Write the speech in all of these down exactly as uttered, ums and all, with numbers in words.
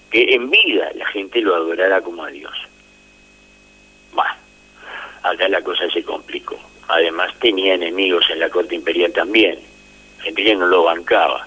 que en vida la gente lo adorara como a Dios. Bueno, acá la cosa se complicó. Además tenía enemigos en la corte imperial también, gente que no lo bancaba.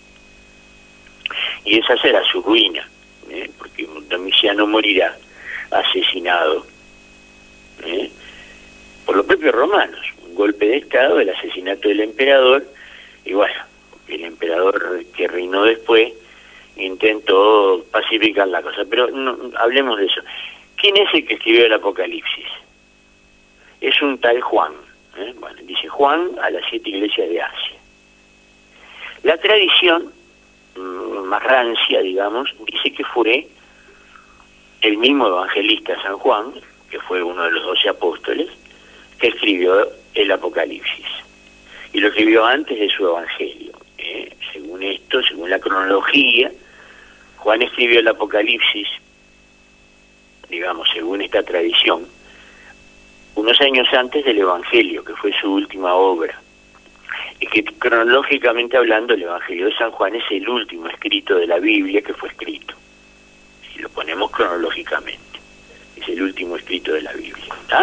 Y esa será su ruina, ¿eh? Porque Domiciano morirá asesinado, ¿eh? por los propios romanos. Un golpe de estado, el asesinato del emperador, y bueno, el emperador que reinó después intentó pacificar la cosa. Pero no, hablemos de eso. ¿Quién es el que escribió el Apocalipsis? Es un tal Juan. ¿eh? Bueno, dice Juan a las siete iglesias de Asia. La tradición más rancia, digamos, dice que fue el mismo evangelista San Juan, que fue uno de los doce apóstoles, que escribió el Apocalipsis. Y lo escribió antes de su evangelio. ¿eh? Según esto, según la cronología, Juan escribió el Apocalipsis, digamos, según esta tradición, unos años antes del evangelio, que fue su última obra. Y que cronológicamente hablando, el Evangelio de San Juan es el último escrito de la Biblia que fue escrito. Si lo ponemos cronológicamente, es el último escrito de la Biblia. ¿tá?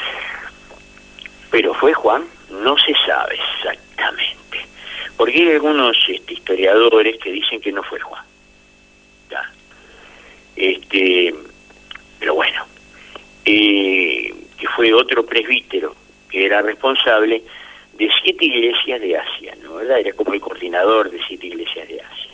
Pero ¿fue Juan? No se sabe exactamente. Porque hay algunos este, historiadores que dicen que no fue Juan. ¿tá? Este, pero bueno, eh, que fue otro presbítero que era responsable de siete iglesias de Asia, ¿no? ¿verdad? Era como el coordinador de siete iglesias de Asia.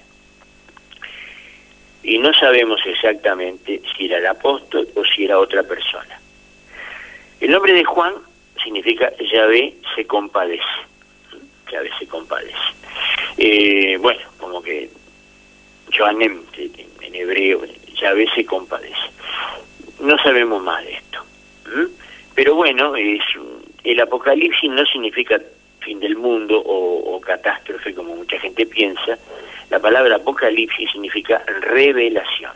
Y no sabemos exactamente si era el apóstol o si era otra persona. El nombre de Juan significa Yahvé se compadece. Yahvé se compadece. Eh, bueno, como que Joanem en hebreo, Yahvé se compadece. No sabemos más de esto. ¿Mm? Pero bueno, es el Apocalipsis no significa fin del mundo o, o catástrofe, como mucha gente piensa. La palabra Apocalipsis significa revelación.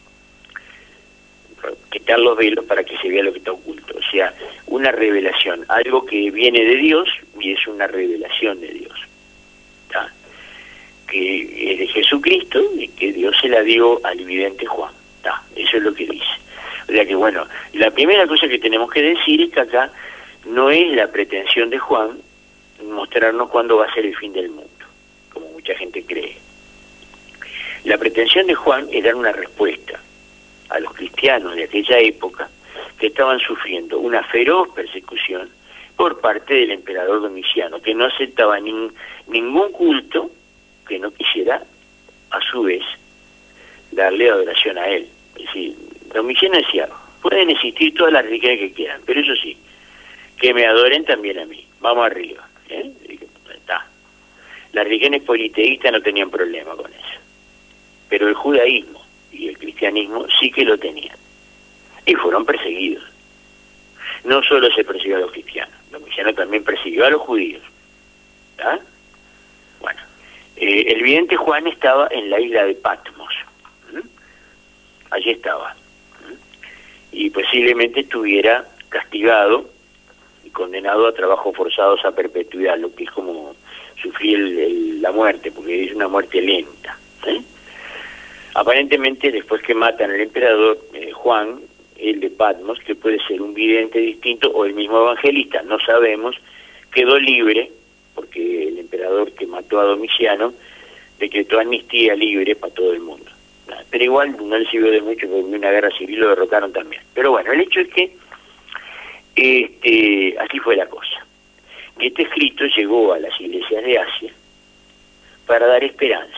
Quitar los velos para que se vea lo que está oculto. O sea, una revelación, algo que viene de Dios y es una revelación de Dios. ¿tá? Que es de Jesucristo y que Dios se la dio al vidente Juan. ¿tá? Eso es lo que dice. O sea que bueno, la primera cosa que tenemos que decir es que acá no es la pretensión de Juan mostrarnos cuándo va a ser el fin del mundo, como mucha gente cree. La pretensión de Juan es dar una respuesta a los cristianos de aquella época que estaban sufriendo una feroz persecución por parte del emperador Domiciano, que no aceptaba nin, ningún culto que no quisiera, a su vez, darle adoración a él. Es decir, Domiciano decía, pueden existir todas las religiones que quieran, pero eso sí, que me adoren también a mí. Vamos arriba. ¿eh? Está. Las religiones politeístas no tenían problema con eso. Pero el judaísmo y el cristianismo sí que lo tenían. Y fueron perseguidos. No solo se persiguió a los cristianos, Domiciano también persiguió a los judíos. ¿tá? Bueno, eh, el vidente Juan estaba en la isla de Patmos. ¿Mm? Allí estaba. ¿Mm? Y posiblemente estuviera castigado y condenado a trabajos forzados a perpetuidad, lo que es como sufrir el, el, la muerte, porque es una muerte lenta. ¿eh? Aparentemente, después que matan al emperador, eh, Juan, el de Patmos, que puede ser un vidente distinto o el mismo evangelista, no sabemos, quedó libre, porque el emperador que mató a Domiciano decretó amnistía libre para todo el mundo. Pero igual no le sirvió de mucho, porque en una guerra civil lo derrocaron también. Pero bueno, el hecho es que este, así fue la cosa. Y este escrito llegó a las iglesias de Asia para dar esperanza.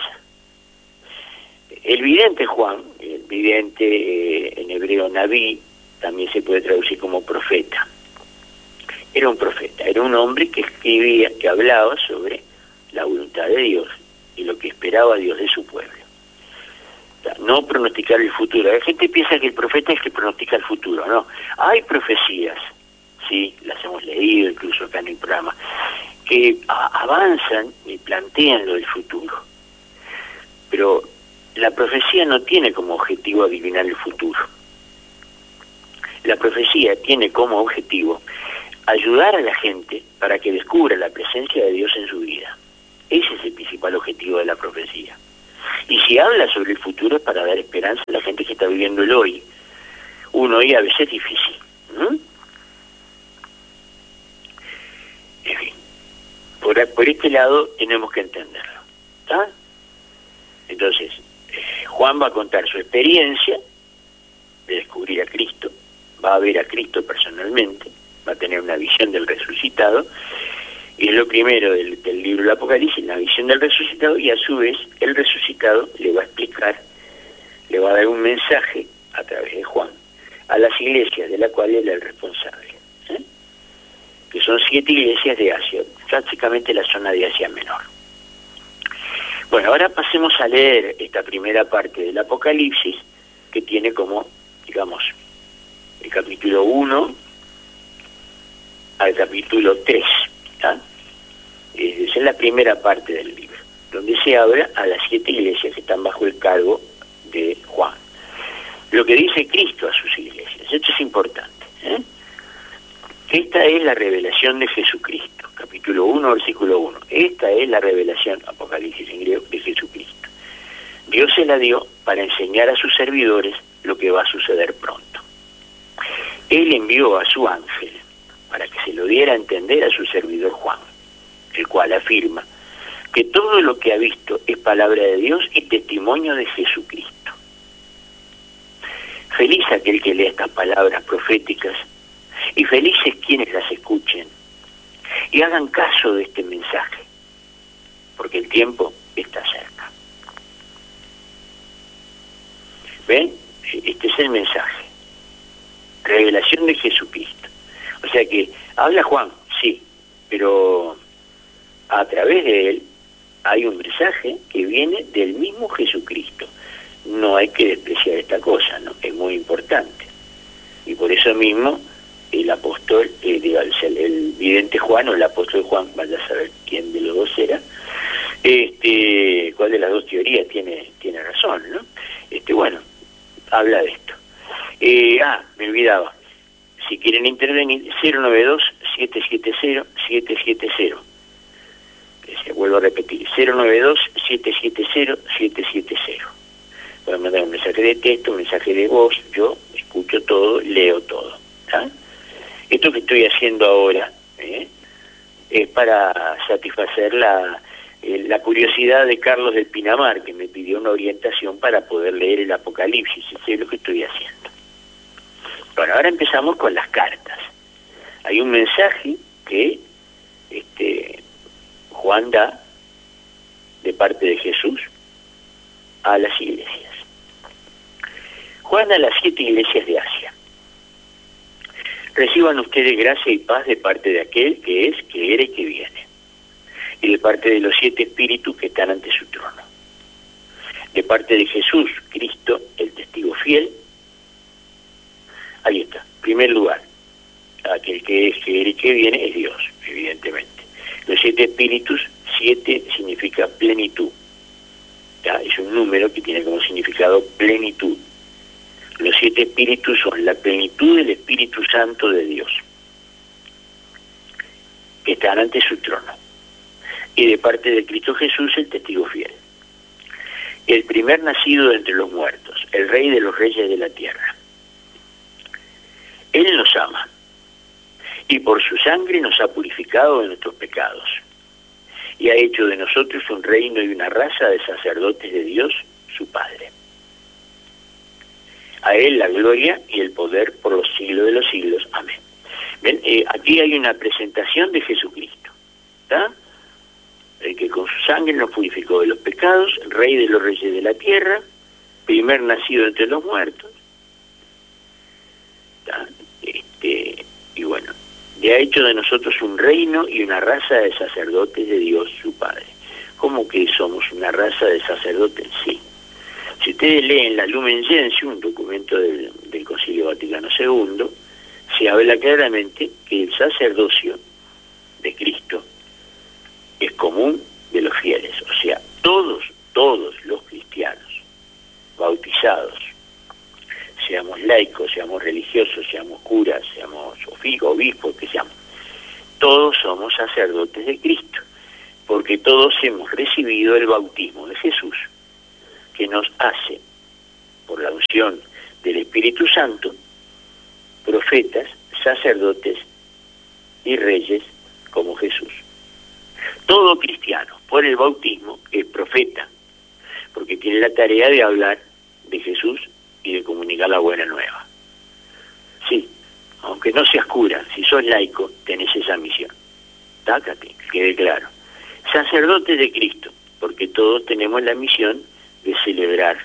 El vidente Juan, el vidente eh, en hebreo Naví, también se puede traducir como profeta. Era un profeta, era un hombre que escribía, que hablaba sobre la voluntad de Dios y lo que esperaba Dios de su pueblo. O sea, no pronosticar el futuro. La gente piensa que el profeta es el que pronostica el futuro, no. Hay profecías, sí, las hemos leído incluso acá en el programa, que a avanzan y plantean lo del futuro. Pero la profecía no tiene como objetivo adivinar el futuro. La profecía tiene como objetivo ayudar a la gente para que descubra la presencia de Dios en su vida. Ese es el principal objetivo de la profecía. Y si habla sobre el futuro es para dar esperanza a la gente que está viviendo el hoy. Un hoy a veces difícil. ¿Mm? En fin, por, por este lado tenemos que entenderlo. ¿Está? Entonces, eh, Juan va a contar su experiencia de descubrir a Cristo, va a ver a Cristo personalmente, va a tener una visión del resucitado, y es lo primero del, del libro del Apocalipsis, la visión del resucitado, y a su vez el resucitado le va a explicar, le va a dar un mensaje a través de Juan a las iglesias de la cual él es el responsable, ¿eh? Que son siete iglesias de Asia, prácticamente la zona de Asia Menor. Bueno, ahora pasemos a leer esta primera parte del Apocalipsis, que tiene como, digamos, el capítulo uno al capítulo tres, ¿tá? Esa es la primera parte del libro, donde se habla a las siete iglesias que están bajo el cargo de Juan. Lo que dice Cristo a sus iglesias, esto es importante, ¿eh? Esta es la revelación de Jesucristo, capítulo uno, versículo uno. Esta es la revelación, Apocalipsis en griego, de Jesucristo. Dios se la dio para enseñar a sus servidores lo que va a suceder pronto. Él envió a su ángel para que se lo diera a entender a su servidor Juan, el cual afirma que todo lo que ha visto es palabra de Dios y testimonio de Jesucristo. Feliz aquel que lea estas palabras proféticas y felices quienes las escuchen y hagan caso de este mensaje, porque el tiempo está cerca. ¿Ven? Este es el mensaje. Revelación de Jesucristo. O sea que habla Juan, sí, pero a través de él hay un mensaje que viene del mismo Jesucristo. No hay que despreciar esta cosa, ¿no? Es muy importante. Y por eso mismo el apóstol, eh, digo, el, el vidente Juan o el apóstol Juan, vaya a saber quién de los dos era, este, cuál de las dos teorías tiene, tiene razón, ¿no? Este, bueno, habla de esto. Eh, ah, me olvidaba. Si quieren intervenir, cero nueve dos, siete siete cero, siete siete cero. Se vuelvo a repetir, cero nueve dos, siete siete cero, siete siete cero. Pueden mandar un mensaje de texto, un mensaje de voz, yo escucho todo, leo todo. ¿Tá? Esto que estoy haciendo ahora ¿eh? es para satisfacer la, eh, la curiosidad de Carlos del Pinamar, que me pidió una orientación para poder leer el Apocalipsis. Eso es lo que estoy haciendo. Bueno, ahora empezamos con las cartas. Hay un mensaje que este, Juan da de parte de Jesús a las iglesias. Juan a las siete iglesias de Asia. Reciban ustedes gracia y paz de parte de aquel que es, que era y que viene, y de parte de los siete espíritus que están ante su trono, de parte de Jesús, Cristo, el testigo fiel. Ahí está, en primer lugar, aquel que es, que era y que viene es Dios, evidentemente. Los siete espíritus, siete significa plenitud, ¿ya? Es un número que tiene como significado plenitud. Los siete espíritus son la plenitud del Espíritu Santo de Dios, que están ante su trono. Y de parte de Cristo Jesús, el testigo fiel. El primer nacido de entre los muertos, el Rey de los reyes de la tierra. Él nos ama, y por su sangre nos ha purificado de nuestros pecados, y ha hecho de nosotros un reino y una raza de sacerdotes de Dios, su Padre. A Él la gloria y el poder por los siglos de los siglos. Amén. ¿Ven? Eh, aquí hay una presentación de Jesucristo, ¿está? El que con su sangre nos purificó de los pecados, Rey de los reyes de la tierra, primer nacido entre los muertos. ¿Está? Este, y bueno, y ha hecho de nosotros un reino y una raza de sacerdotes de Dios, su Padre. ¿Cómo que somos una raza de sacerdotes? Sí. Si ustedes leen la Lumen Gentium, un documento del, del Concilio Vaticano segundo, se habla claramente que el sacerdocio de Cristo es común de los fieles, o sea, todos, todos los cristianos bautizados, seamos laicos, seamos religiosos, seamos curas, seamos obispos, que seamos, todos somos sacerdotes de Cristo, porque todos hemos recibido el bautismo de Jesús. que nos hace, por la unción del Espíritu Santo, profetas, sacerdotes y reyes como Jesús. Todo cristiano, por el bautismo, es profeta, porque tiene la tarea de hablar de Jesús y de comunicar la buena nueva. Sí, aunque no seas cura, si sos laico, tenés esa misión. Tácate, que quede claro. Sacerdotes de Cristo, porque todos tenemos la misión de celebrar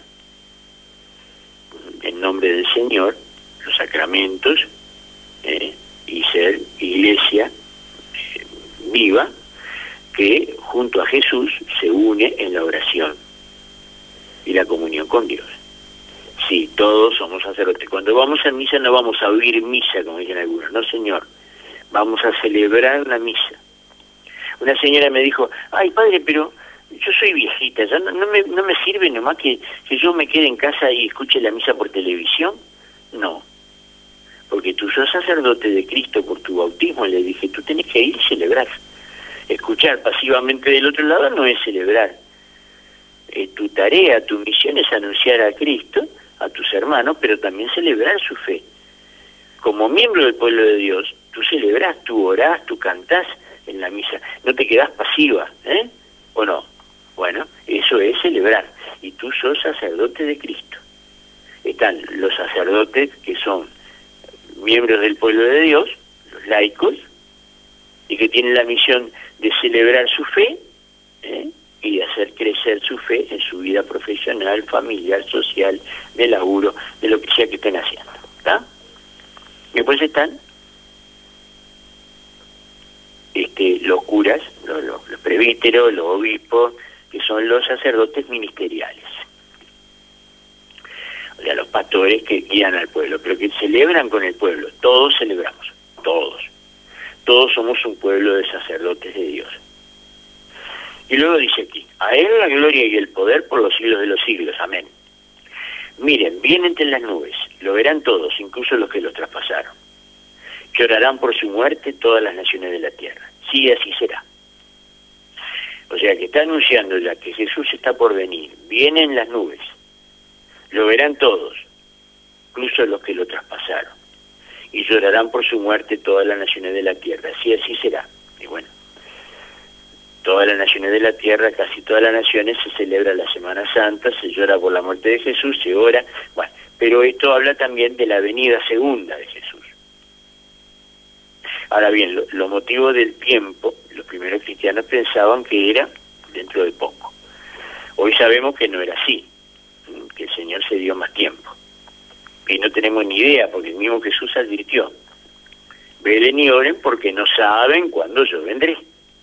en nombre del Señor los sacramentos eh, y ser iglesia eh, viva que junto a Jesús se une en la oración y la comunión con Dios. Sí, todos somos sacerdotes. Cuando vamos a misa no vamos a oír misa, como dicen algunos. No, señor. Vamos a celebrar la misa. Una señora me dijo, ay, padre, pero yo soy viejita, ya no, no, me, no me sirve nomás que, que yo me quede en casa y escuche la misa por televisión. No. Porque tú sos sacerdote de Cristo por tu bautismo. Le dije, tú tenés que ir y celebrar. Escuchar pasivamente del otro lado no es celebrar. Eh, tu tarea, tu misión es anunciar a Cristo a tus hermanos, pero también celebrar su fe. Como miembro del pueblo de Dios, tú celebrás, tú orás, tú cantás en la misa. No te quedás pasiva, ¿eh? ¿O no? Bueno, eso es celebrar. Y tú sos sacerdote de Cristo. Están los sacerdotes que son miembros del pueblo de Dios, los laicos, y que tienen la misión de celebrar su fe, ¿eh? y de hacer crecer su fe en su vida profesional, familiar, social, de laburo, de lo que sea que estén haciendo. ¿Está? Después están este, los curas, los, los, los presbíteros, los obispos, que son los sacerdotes ministeriales. O sea, los pastores que guían al pueblo, pero que celebran con el pueblo. Todos celebramos, todos. Todos somos un pueblo de sacerdotes de Dios. Y luego dice aquí, a él la gloria y el poder por los siglos de los siglos, amén. Miren, viene entre las nubes, lo verán todos, incluso los que los traspasaron. Llorarán por su muerte todas las naciones de la tierra. Sí, así será. O sea que está anunciando ya que Jesús está por venir, viene en las nubes, lo verán todos, incluso los que lo traspasaron. Y llorarán por su muerte todas las naciones de la tierra. Sí, así será. Y bueno, todas las naciones de la tierra, casi todas las naciones, se celebra la Semana Santa, se llora por la muerte de Jesús, se ora, bueno, pero esto habla también de la venida segunda de Jesús. Ahora bien, lo, lo motivo del tiempo, los primeros cristianos pensaban que era dentro de poco. Hoy sabemos que no era así, que el Señor se dio más tiempo. Y no tenemos ni idea, porque el mismo Jesús advirtió, velen y oren porque no saben cuándo yo vendré.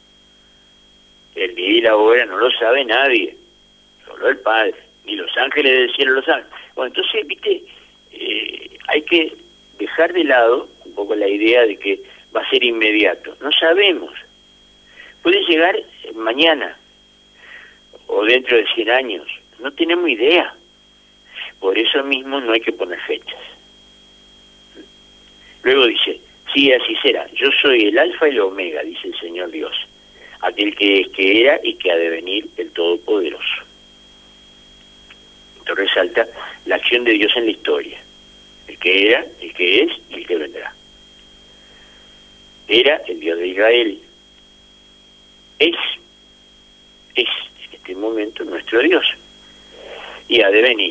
El día y la hora no lo sabe nadie, solo el Padre, ni los ángeles del cielo lo saben. Bueno, entonces, viste, eh, hay que dejar de lado un poco la idea de que va a ser inmediato. No sabemos. Puede llegar mañana o dentro de cien años. No tenemos idea. Por eso mismo no hay que poner fechas. Luego dice, sí, así será. Yo soy el alfa y el omega, dice el Señor Dios. Aquel que es, que era y que ha de venir, el Todopoderoso. Entonces resalta la acción de Dios en la historia. El que era, el que es y el que vendrá. Era el Dios de Israel. Es, es en este momento nuestro Dios. Y ha de venir.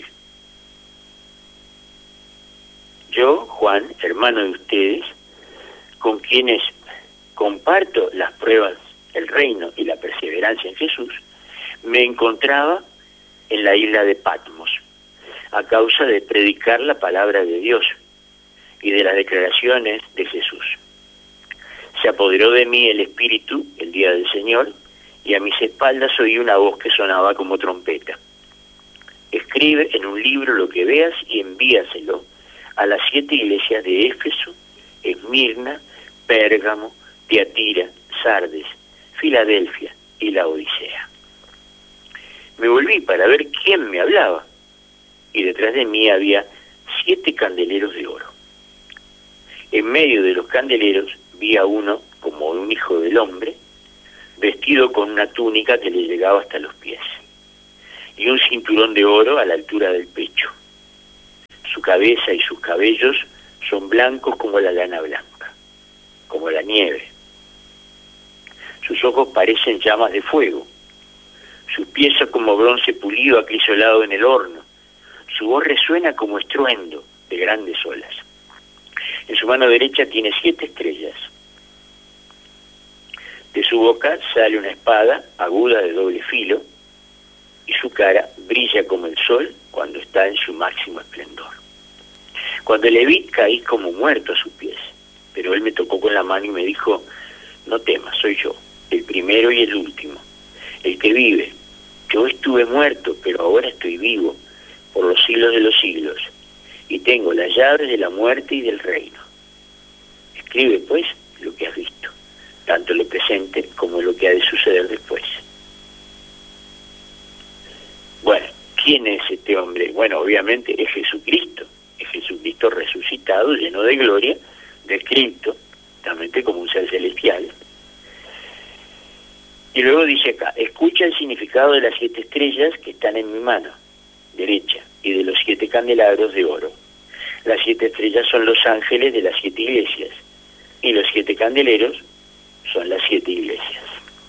Yo, Juan, hermano de ustedes, con quienes comparto las pruebas, el reino y la perseverancia en Jesús, me encontraba en la isla de Patmos, a causa de predicar la palabra de Dios y de las declaraciones de Jesús. Se apoderó de mí el Espíritu el día del Señor, y a mis espaldas oí una voz que sonaba como trompeta. Escribe en un libro lo que veas y envíaselo a las siete iglesias de Éfeso, Esmirna, Pérgamo, Tiatira, Sardes, Filadelfia y la Odisea. Me volví para ver quién me hablaba, y detrás de mí había siete candeleros de oro. En medio de los candeleros vi a uno como un hijo del hombre, vestido con una túnica que le llegaba hasta los pies, y un cinturón de oro a la altura del pecho. Su cabeza y sus cabellos son blancos como la lana blanca, como la nieve. Sus ojos parecen llamas de fuego. Sus pies son como bronce pulido acrisolado en el horno. Su voz resuena como estruendo de grandes olas. En su mano derecha tiene siete estrellas. De su boca sale una espada aguda de doble filo, y su cara brilla como el sol cuando está en su máximo esplendor. Cuando le vi, caí como muerto a sus pies, pero él me tocó con la mano y me dijo: no temas, soy yo, el primero y el último, el que vive. Yo estuve muerto, pero ahora estoy vivo por los siglos de los siglos, y tengo las llaves de la muerte y del reino. Escribe, pues, lo que has visto, tanto lo presente como lo que ha de suceder después. Bueno, ¿quién es este hombre? Bueno, obviamente es Jesucristo, es Jesucristo resucitado, lleno de gloria, descrito también como un ser celestial. Y luego dice acá: escucha el significado de las siete estrellas que están en mi mano derecha y de los siete candelabros de oro. Las siete estrellas son los ángeles de las siete iglesias, y los siete candeleros son las siete iglesias.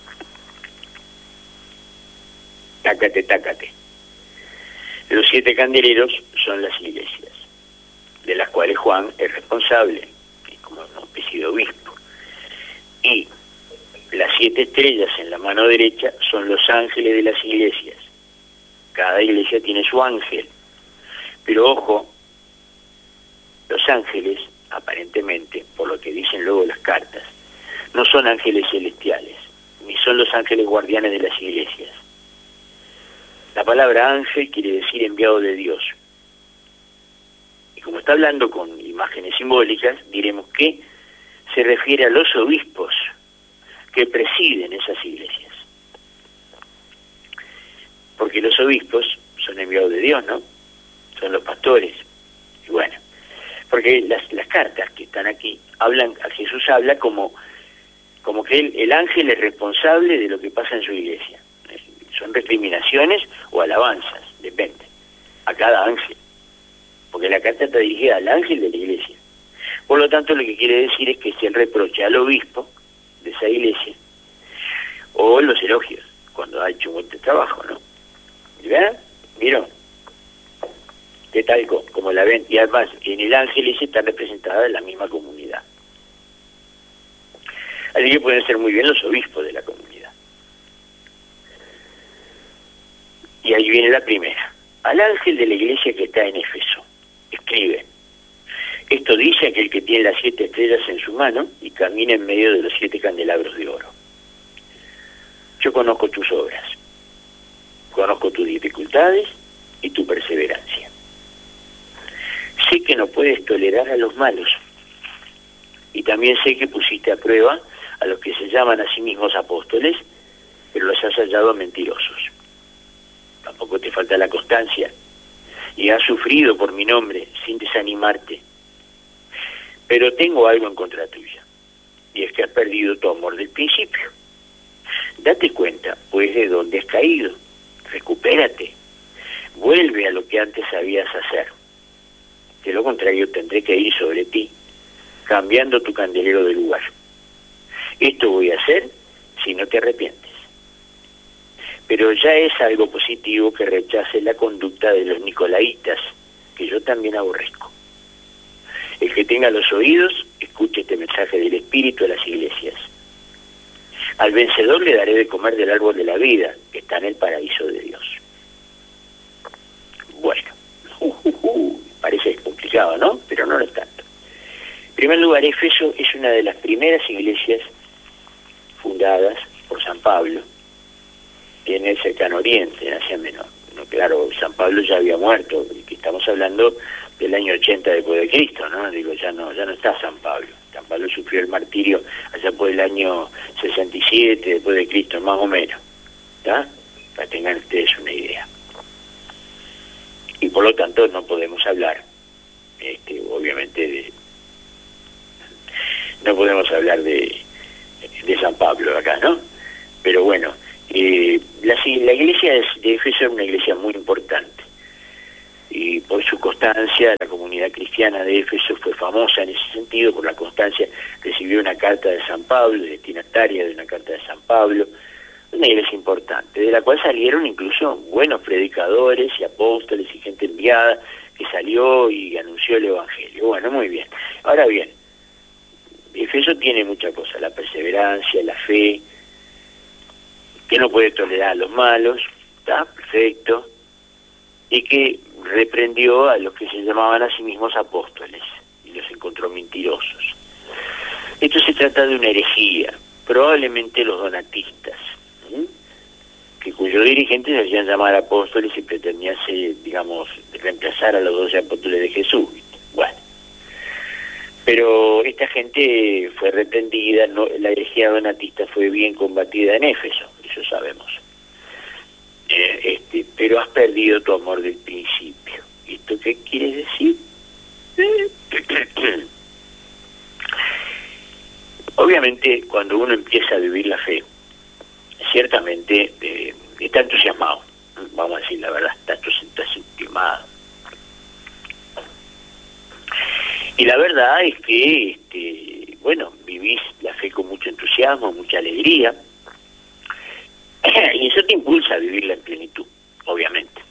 Tácate, tácate. Los siete candeleros son las iglesias, de las cuales Juan es responsable, como una especie de obispo. Y las siete estrellas en la mano derecha son los ángeles de las iglesias. Cada iglesia tiene su ángel. Pero ojo, los ángeles, aparentemente, por lo que dicen luego las cartas, no son ángeles celestiales, ni son los ángeles guardianes de las iglesias. La palabra ángel quiere decir enviado de Dios. Y como está hablando con imágenes simbólicas, diremos que se refiere a los obispos que presiden esas iglesias. Porque los obispos son enviados de Dios, ¿no? Son los pastores. Y bueno, porque las, las cartas que están aquí, hablan, a Jesús habla como, como que él, el ángel es responsable de lo que pasa en su iglesia. Son recriminaciones o alabanzas, depende, a cada ángel. Porque la carta está dirigida al ángel de la iglesia. Por lo tanto, lo que quiere decir es que se reprocha al obispo de esa iglesia, o los elogios, cuando ha hecho un buen trabajo, ¿no? ¿Verdad? ¿Vieron? ¿Qué tal como la ven? Y además, en el ángel ese está representada la misma comunidad. Así que pueden ser muy bien los obispos de la comunidad. Y ahí viene la primera. Al ángel de la iglesia que está en Éfeso, escribe: esto dice aquel que tiene las siete estrellas en su mano y camina en medio de los siete candelabros de oro. Yo conozco tus obras, conozco tus dificultades y tu perseverancia. Sé que no puedes tolerar a los malos, y también sé que pusiste a prueba a los que se llaman a sí mismos apóstoles, pero los has hallado mentirosos. Tampoco te falta la constancia, y has sufrido por mi nombre sin desanimarte. Pero tengo algo en contra tuya, y es que has perdido tu amor del principio. Date cuenta, pues, de dónde has caído. Recupérate. Vuelve a lo que antes sabías hacer. De lo contrario, tendré que ir sobre ti, cambiando tu candelero de lugar. Esto voy a hacer si no te arrepientes. Pero ya es algo positivo que rechaces la conducta de los nicolaitas, que yo también aborrezco. El que tenga los oídos, escuche este mensaje del Espíritu a las iglesias. Al vencedor le daré de comer del árbol de la vida, que está en el paraíso de Dios. Bueno, uh, uh, uh, parece complicado, ¿no? Pero no lo es tanto. En primer lugar, Éfeso es una de las primeras iglesias fundadas por San Pablo en el cercano oriente, en Asia Menor. No, claro, San Pablo ya había muerto, y estamos hablando del año ochenta después de Cristo, ¿no? Digo, ya no, ya no está San Pablo. San Pablo sufrió el martirio allá por el año sesenta y siete después de Cristo, más o menos, ¿está? Para que tengan ustedes una idea. Y por lo tanto no podemos hablar, este, obviamente, de, no podemos hablar de, de San Pablo acá, ¿no? Pero bueno, Eh, la, la iglesia de Éfeso era una iglesia muy importante, y por su constancia, la comunidad cristiana de Éfeso fue famosa en ese sentido, por la constancia. Recibió una carta de San Pablo, destinataria de una carta de San Pablo, una iglesia importante, de la cual salieron incluso buenos predicadores y apóstoles y gente enviada que salió y anunció el Evangelio. Bueno, muy bien. Ahora bien, Éfeso tiene muchas cosas: la perseverancia, la fe, que no puede tolerar a los malos, está perfecto, y que reprendió a los que se llamaban a sí mismos apóstoles y los encontró mentirosos. Esto se trata de una herejía, probablemente los donatistas, ¿sí?, que cuyos dirigentes se hacían llamar apóstoles y pretendían ser, digamos, reemplazar a los doce apóstoles de Jesús. Bueno, pero esta gente fue reprendida, no, la herejía donatista fue bien combatida en Éfeso, eso sabemos. Eh, este, pero has perdido tu amor del principio. ¿Esto qué quiere decir? Obviamente, cuando uno empieza a vivir la fe, ciertamente eh, está entusiasmado, vamos a decir la verdad, está entusiasmado. Y la verdad es que, este, bueno, vivís la fe con mucho entusiasmo, mucha alegría, y eso te impulsa a vivirla en plenitud, obviamente.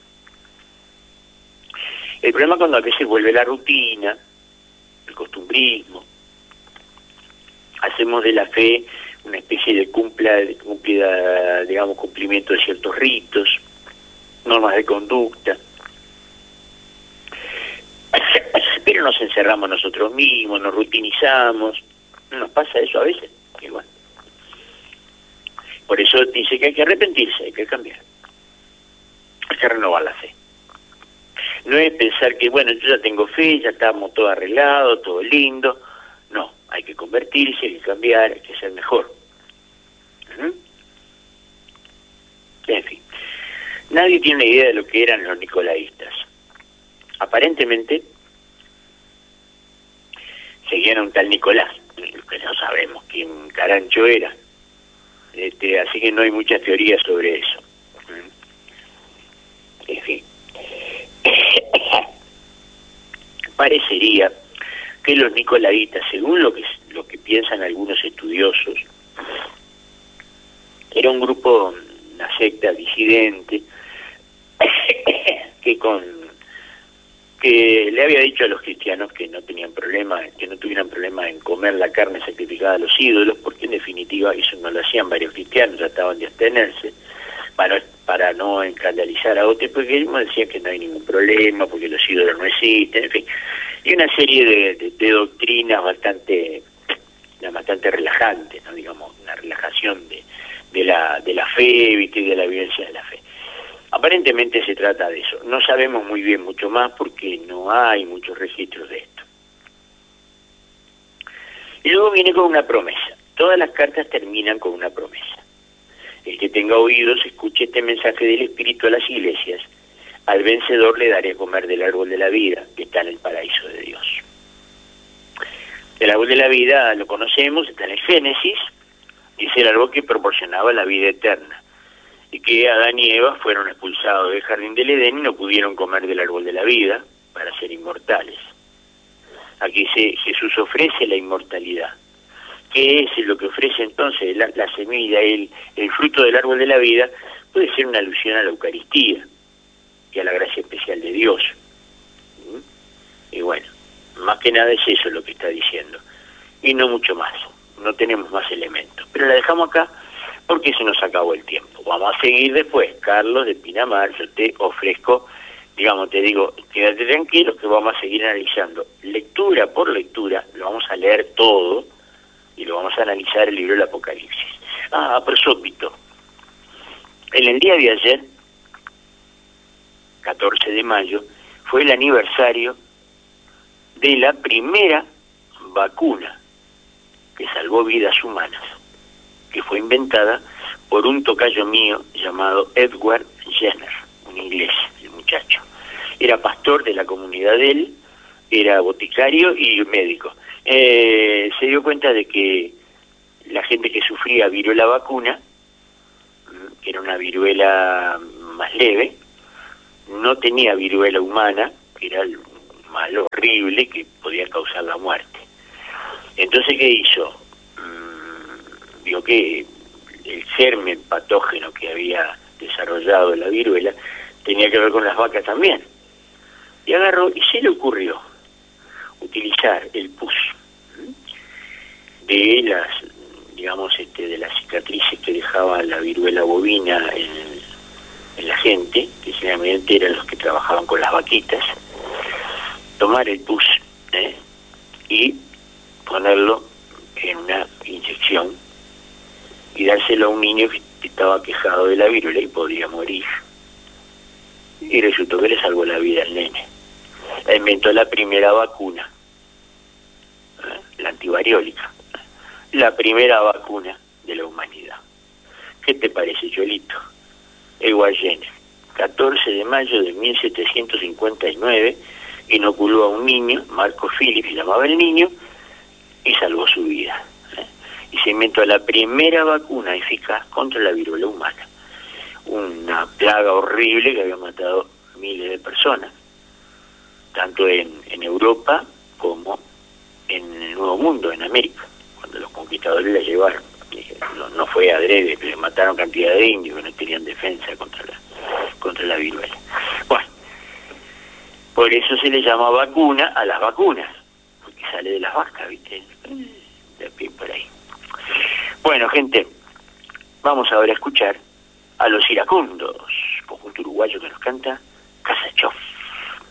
El problema es cuando a veces vuelve la rutina, el costumbrismo, hacemos de la fe una especie de cumpla, de cumplida, digamos, cumplimiento de ciertos ritos, normas de conducta, pero nos encerramos nosotros mismos, nos rutinizamos. ¿No nos pasa eso a veces? Igual. Por eso dice que hay que arrepentirse, hay que cambiar, hay que renovar la fe. No es pensar que, bueno, yo ya tengo fe, ya estamos todo arreglado, todo lindo. No, hay que convertirse, hay que cambiar, hay que ser mejor. ¿Mm? En fin, nadie tiene idea de lo que eran los nicolaítas. Aparentemente seguían a un tal Nicolás, que no sabemos quién carancho era. Este, así que no hay muchas teorías sobre eso. En fin, parecería que los nicolaitas, según lo que lo que piensan algunos estudiosos, era un grupo, una secta disidente que con que le había dicho a los cristianos que no tenían problema, que no tuvieran problema en comer la carne sacrificada a los ídolos, porque en definitiva eso no lo hacían varios cristianos, trataban de abstenerse para, para no escandalizar a otros, porque ellos decían que no hay ningún problema, porque los ídolos no existen, en fin, y una serie de, de, de doctrinas bastante bastante relajantes, ¿no? Digamos, una relajación de, de la de la fe, ¿viste? Y de la vivencia de la fe. Aparentemente se trata de eso. No sabemos muy bien mucho más porque no hay muchos registros de esto. Y luego viene con una promesa. Todas las cartas terminan con una promesa. El que tenga oídos, escuche este mensaje del Espíritu a las iglesias. Al vencedor le daré a comer del árbol de la vida, que está en el paraíso de Dios. El árbol de la vida lo conocemos, está en el Génesis, y es el árbol que proporcionaba la vida eterna. Y que Adán y Eva fueron expulsados del jardín del Edén y no pudieron comer del árbol de la vida para ser inmortales. Aquí se, Jesús ofrece la inmortalidad. ¿Qué es lo que ofrece entonces? La, la semilla, el, el fruto del árbol de la vida, puede ser una alusión a la Eucaristía y a la gracia especial de Dios. ¿Mm? Y bueno, más que nada es eso lo que está diciendo. Y no mucho más, no tenemos más elementos. Pero la dejamos acá porque se nos acabó el tiempo. Vamos a seguir después. Carlos de Pinamar, yo te ofrezco, digamos, te digo, quédate tranquilo que vamos a seguir analizando lectura por lectura, lo vamos a leer todo y lo vamos a analizar el libro del Apocalipsis. Ah, a propósito, en el día de ayer, catorce de mayo, fue el aniversario de la primera vacuna que salvó vidas humanas, que fue inventada por un tocayo mío llamado Edward Jenner, un inglés, el muchacho. Era pastor de la comunidad de él, era boticario y médico. Eh, se dio cuenta de que la gente que sufría viruela vacuna que era una viruela más leve, no tenía viruela humana, que era el mal horrible que podía causar la muerte. Entonces, ¿qué hizo? Mm, vio que el germen patógeno que había desarrollado la viruela tenía que ver con las vacas también. Y agarró y se le ocurrió utilizar el pus de las, digamos, este, de las cicatrices que dejaba la viruela bovina en, en la gente, que generalmente eran los que trabajaban con las vaquitas, tomar el pus ¿eh? y ponerlo en una inyección y dárselo a un niño que estaba quejado de la viruela y podía morir. Y resultó que le salvó la vida al nene. Inventó la primera vacuna, ¿eh? la antivariólica, la primera vacuna de la humanidad. ¿Qué te parece, Cholito? Edward Jenner, catorce de mayo de mil setecientos cincuenta y nueve, inoculó a un niño, Marco Philip se llamaba el niño, y salvó su vida. ¿eh? Y se inventó la primera vacuna eficaz contra la viruela humana. Una plaga horrible que había matado miles de personas, tanto en, en Europa como en el Nuevo Mundo, en América, cuando los conquistadores la llevaron. No, no fue adrede, le mataron cantidad de indios que no tenían defensa contra la, contra la viruela. Bueno, por eso se le llama vacuna a las vacunas, porque sale de las vacas, ¿viste? De pie por ahí. Bueno, gente, vamos ahora a escuchar a Los Iracundos, conjunto uruguayo que nos canta Casa Chof.